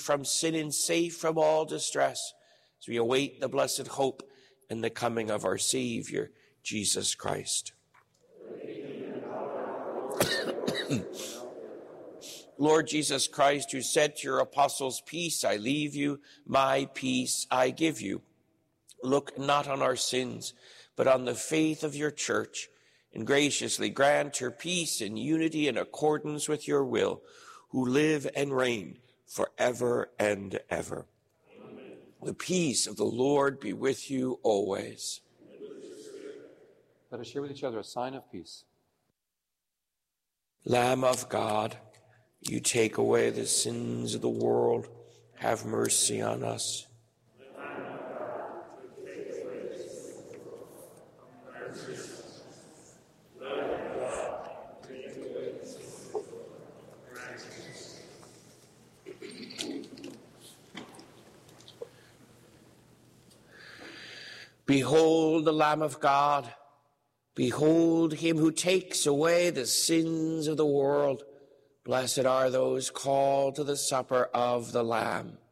from sin and safe from all distress, as we await the blessed hope and the coming of our Savior, Jesus Christ. Lord Jesus Christ, who said to your apostles, "Peace I leave you, my peace I give you," look not on our sins, but on the faith of your church, and graciously grant her peace and unity in accordance with your will, who live and reign forever and ever. Amen. The peace of the Lord be with you always. Let us share with each other a sign of peace. Lamb of God, you take away the sins of the world, have mercy on us. Behold the Lamb of God. Behold him who takes away the sins of the world. Blessed are those called to the supper of the Lamb.